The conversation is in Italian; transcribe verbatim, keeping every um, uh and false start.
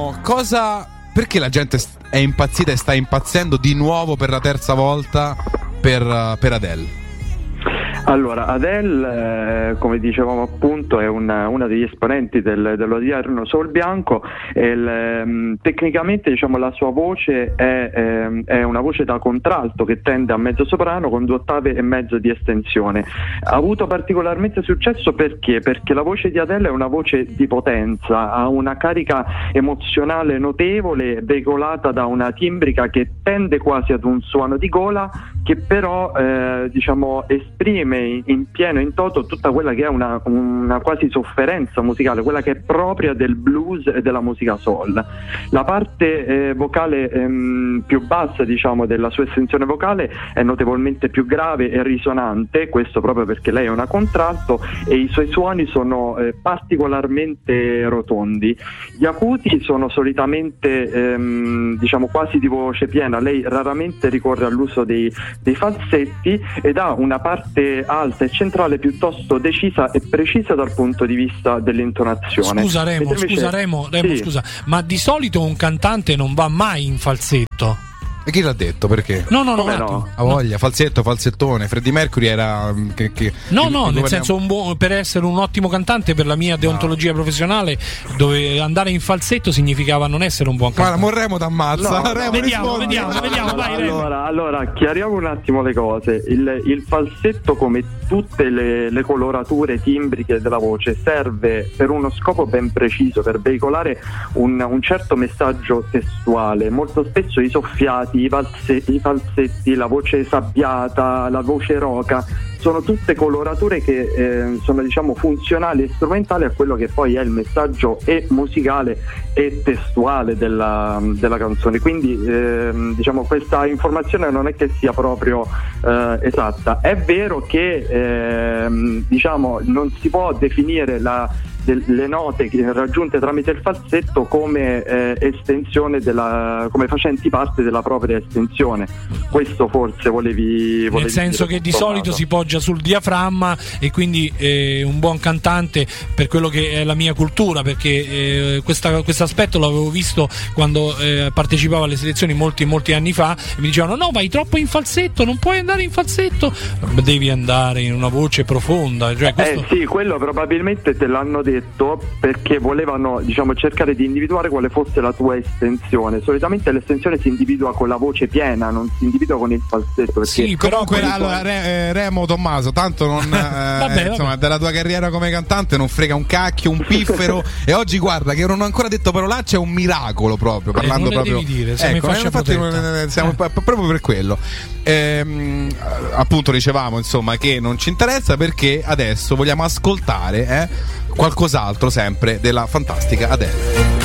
diciamo, cosa, perché la gente è impazzita e sta impazzendo di nuovo per la terza volta per, per Adele? Allora, Adele, eh, come dicevamo appunto, è una, una degli esponenti del, dell'odierno soul bianco e il, ehm, tecnicamente, diciamo, la sua voce è, ehm, è una voce da contralto che tende a mezzo soprano con due ottave e mezzo di estensione. Ha avuto particolarmente successo perché? Perché la voce di Adele è una voce di potenza, ha una carica emozionale notevole, veicolata da una timbrica che tende quasi ad un suono di gola, che però eh, diciamo esprime in pieno, in toto, tutta quella che è una, una quasi sofferenza musicale, quella che è propria del blues e della musica soul. La parte eh, vocale ehm, più bassa, diciamo, della sua estensione vocale è notevolmente più grave e risonante, questo proprio perché lei è una contralto e i suoi suoni sono eh, particolarmente rotondi. Gli acuti sono solitamente ehm, diciamo quasi di voce piena, lei raramente ricorre all'uso dei, dei falsetti ed ha una parte alta e centrale piuttosto decisa e precisa dal punto di vista dell'intonazione. Scusa Remo, invece... scusa Remo, Remo sì. scusa, ma di solito un cantante non va mai in falsetto? E chi l'ha detto? Perché? No, no, no, Come no. no? A voglia, falsetto, falsettone. Freddie Mercury era che, che, No, che, no, che nel senso un buon, per essere un ottimo cantante, per la mia deontologia no. professionale, dove andare in falsetto significava non essere un buon cantante. Guarda, Morremo t'ammazza. No, Remo, vediamo, rispondi. vediamo, vediamo, vai Remo. Allora, allora, chiariamo un attimo le cose. Il, il falsetto, come tutte le, le colorature timbriche della voce, serve per uno scopo ben preciso, per veicolare un, un certo messaggio testuale. Molto spesso i soffiati, i falsetti, i falsetti, la voce sabbiata, la voce roca sono tutte colorature che eh, sono, diciamo, funzionali e strumentali a quello che poi è il messaggio e musicale e testuale della, della canzone. Quindi eh, diciamo questa informazione non è che sia proprio eh, esatta. È vero che eh, diciamo non si può definire la le note raggiunte tramite il falsetto come eh, estensione della, come facenti parte della propria estensione. Questo forse volevi, volevi nel senso dire, che di solito si poggia sul diaframma e quindi eh, un buon cantante, per quello che è la mia cultura, perché eh, questo aspetto l'avevo visto quando eh, partecipavo alle selezioni molti molti anni fa e mi dicevano no, vai troppo in falsetto, non puoi andare in falsetto, devi andare in una voce profonda, cioè questo... eh sì, quello probabilmente te l'hanno detto perché volevano, diciamo, cercare di individuare quale fosse la tua estensione. Solitamente l'estensione si individua con la voce piena, non si individua con il falsetto. Sì, però comunque allora, Re, eh, Remo Tommaso, tanto non eh, vabbè, insomma, vabbè. Della tua carriera come cantante non frega un cacchio, un piffero. E oggi guarda che non ho ancora detto parolacce, è un miracolo proprio, parlando eh, non proprio. Devi dire, ecco, eh, infatti non, siamo eh. proprio per quello. Ehm, appunto dicevamo insomma che non ci interessa perché adesso vogliamo ascoltare eh, qualcos'altro sempre della fantastica Adele.